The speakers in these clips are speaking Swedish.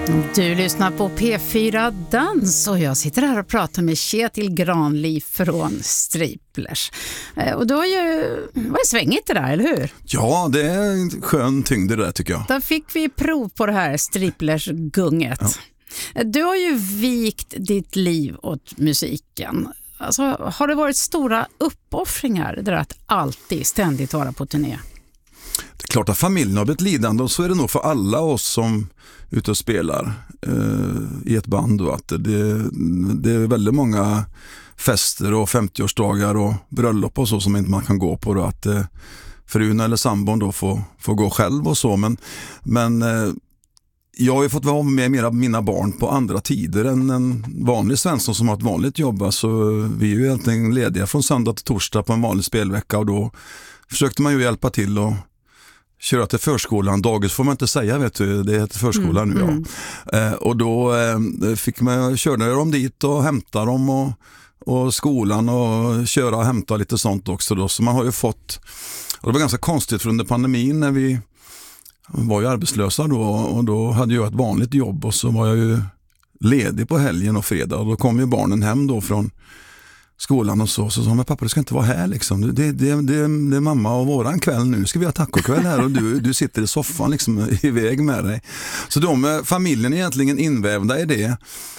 Du lyssnar på P4 Dans och jag sitter här och pratar med Kjetil Granli från Striplers. Och då var det svängigt det där, eller hur? Ja, det är en skön tyngd det där tycker jag. Då fick vi prov på det här Striplers-gunget. Ja. Du har ju vikt ditt liv åt musiken. Alltså, har det varit stora uppoffringar det där att alltid ständigt vara på turné? Det är klart att familjen har blivit lidande och så är det nog för alla oss som är ute och spelar i ett band. Då, att det är väldigt många fester och 50-årsdagar och bröllop och så som inte man kan gå på. Då, att frun eller sambon då får gå själv och så. Men jag har ju fått vara med mina barn på andra tider än en vanlig svensson som har ett vanligt jobb. Så vi är ju egentligen lediga från söndag till torsdag på en vanlig spelvecka och då försökte man ju hjälpa till och köra till förskolan. Dagis får man inte säga, vet du. Det heter förskolan nu, ja. Och då fick man köra dem dit och hämta dem och skolan och köra och hämta lite sånt också då. Så man har ju fått, och det var ganska konstigt för under pandemin när vi var ju arbetslösa då och då hade jag ett vanligt jobb och så var jag ju ledig på helgen och fredag och då kom ju barnen hem då från skolan och så sa men pappa, du ska inte vara här liksom. Det är mamma och våran kväll nu. Ska vi ha tacokväll här och du sitter i soffan liksom iväg med dig. Så familjen är egentligen invävda i det.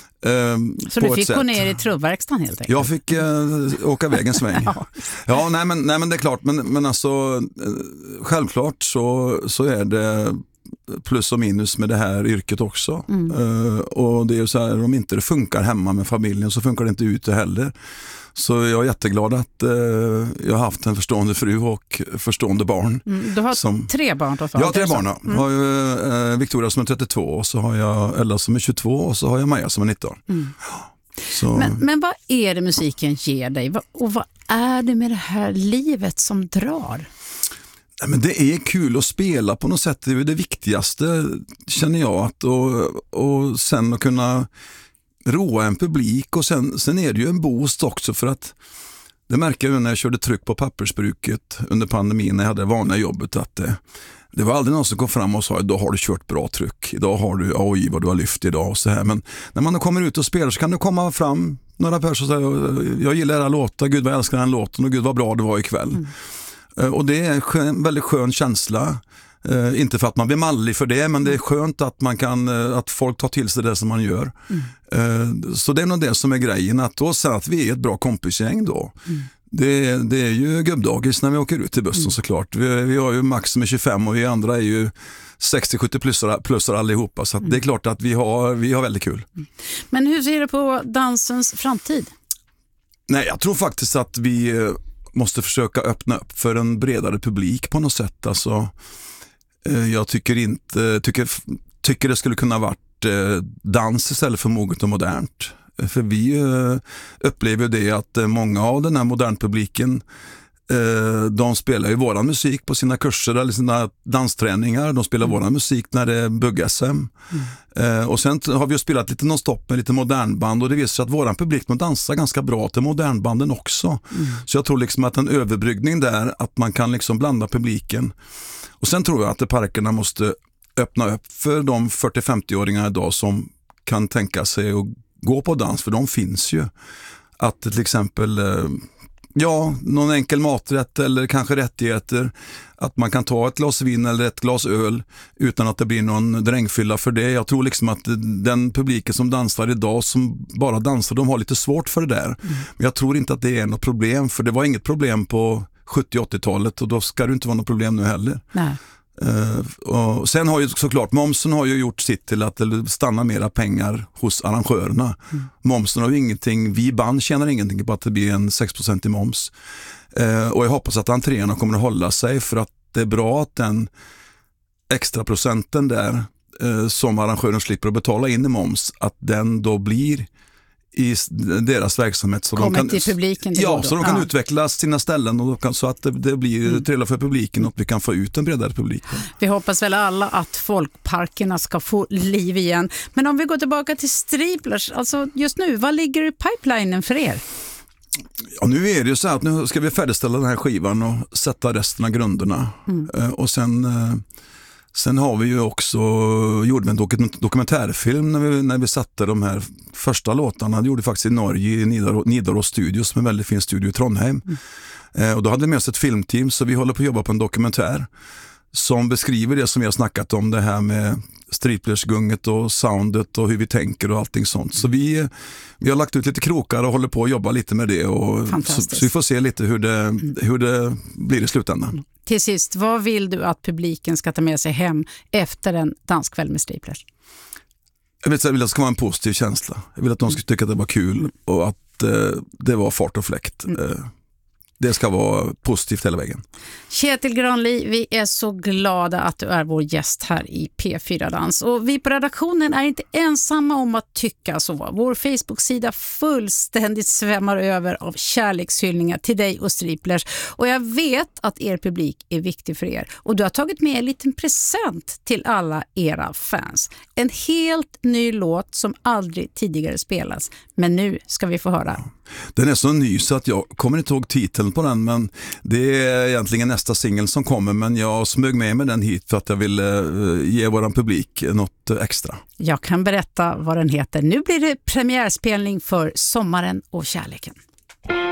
Så du fick gå ner i trubbverkstan helt enkelt? Jag fick åka iväg en sväng. Ja, nej men det är klart. Men alltså självklart så är det plus och minus med det här yrket också. Och det är ju så här, om inte det funkar hemma med familjen så funkar det inte ute heller. Så jag är jätteglad att jag har haft en förstående fru och förstående barn. Du har 3 barn på far. Jag har 3 barn. Jag har ju Victoria som är 32 och så har jag Ella som är 22 och så har jag Maja som är 19. Så. Men vad är det musiken ger dig? Och vad är det med det här livet som drar? Men det är kul att spela på något sätt. Det är det viktigaste känner jag. Och sen att kunna roa en publik och sen är det ju en boost också för att det märker jag när jag körde tryck på pappersbruket under pandemin när jag hade det vanliga jobbet att det var aldrig någon som kom fram och sa idag har du kört bra tryck, idag har du oj vad du har lyft idag och så här. Men när man kommer ut och spelar så kan det komma fram några personer och säga jag gillar era låtar, gud vad jag älskar den låten och gud vad bra det var ikväll. Och det är en väldigt skön känsla. Inte för att man blir mallig för det, men det är skönt att man kan att folk tar till sig det som man gör. Så det är nog det som är grejen, att då säga att vi är ett bra kompisgäng då. Det är ju gubbdagis när vi åker ut till bussen såklart. Vi har ju max med 25 och vi andra är ju 60-70 plussar allihopa, så att det är klart att vi har väldigt kul. Men hur ser du på dansens framtid? Nej, jag tror faktiskt att vi måste försöka öppna upp för en bredare publik på något sätt. Alltså, jag tycker det skulle kunna varit dans istället för moget och modernt. För vi upplever det att många av den här modernpubliken de spelar ju våran musik på sina kurser eller sina dansträningar. De spelar våran musik när det är bugg-SM. Och sen har vi ju spelat lite nonstop med lite modernband och det visar sig att våran publik dansar ganska bra till modernbanden också. Så jag tror liksom att en överbryggning där, att man kan liksom blanda publiken. Och sen tror jag att parkerna måste öppna upp för de 40-50-åringar idag som kan tänka sig att gå på dans, för de finns ju. Att till exempel någon enkel maträtt eller kanske rättigheter, att man kan ta ett glas vin eller ett glas öl utan att det blir någon drängfylla för det. Jag tror liksom att den publiken som dansar idag, som bara dansar, de har lite svårt för det där. Men jag tror inte att det är något problem, för det var inget problem på 70-80-talet och då ska det inte vara något problem nu heller. Nej. Och sen har ju såklart momsen har ju gjort sitt till att det stannar mera pengar hos arrangörerna. Momsen har ju ingenting, vi band tjänar ingenting på att det blir en 6% i moms. Och jag hoppas att entréerna kommer att hålla sig, för att det är bra att den extra procenten där som arrangören slipper att betala in i moms, att den då blir i deras verksamhet så de kan, till publiken så de kan utveckla sina ställen och så att det blir trevligt för publiken och vi kan få ut en bredare publik. Vi hoppas väl alla att folkparkerna ska få liv igen. Men om vi går tillbaka till Striplers, alltså just nu, vad ligger i pipelinen för er? Ja, nu är det ju så att nu ska vi färdigställa den här skivan och sätta resten av grunderna. Och sen Sen har vi ju också gjort en dokumentärfilm när vi satte de här första låtarna. Det gjorde vi faktiskt i Norge, i Nidaros Studios, som är en väldigt fin studio i Trondheim. Och då hade vi med oss ett filmteam, så vi håller på att jobba på en dokumentär som beskriver det som vi har snackat om, det här med striplersgunget och soundet och hur vi tänker och allting sånt. Så vi har lagt ut lite krokar och håller på att jobba lite med det. Och så vi får se lite hur det blir i slutändan. Till sist, vad vill du att publiken ska ta med sig hem efter en danskväll med striplers? Jag vill att det ska vara en positiv känsla. Jag vill att de ska tycka att det var kul och att det var fart och fläkt. Det ska vara positivt hela vägen. Kjetil Granli, vi är så glada att du är vår gäst här i P4 Dans. Och vi på redaktionen är inte ensamma om att tycka så. Vår Facebook-sida fullständigt svämmar över av kärlekshyllningar till dig och striplers. Och jag vet att er publik är viktig för er. Och du har tagit med en liten present till alla era fans. En helt ny låt som aldrig tidigare spelas. Men nu ska vi få höra. Den är så ny så att jag kommer inte ihåg titeln på den, men det är egentligen nästa singel som kommer, men jag smög med den hit för att jag ville ge våran publik något extra. Jag kan berätta vad den heter. Nu blir det premiärspelning för Sommaren och kärleken.